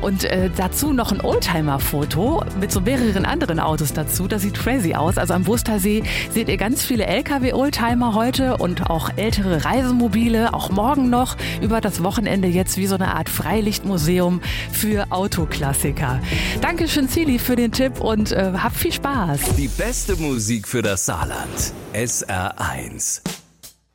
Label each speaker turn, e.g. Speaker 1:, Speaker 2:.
Speaker 1: Und dazu noch ein Oldtimer-Foto mit so mehreren anderen Autos dazu. Das sieht crazy aus. Also am Wurstersee seht ihr ganz viele LKW-Oldtimer heute und auch ältere Reisemobile, auch morgen noch, über das Wochenende jetzt wie so eine Art Freilichtmuseum für Autoklassiker. Dankeschön, Cili, für den Tipp und hab viel Spaß.
Speaker 2: Die beste Musik für das Saarland. SR1.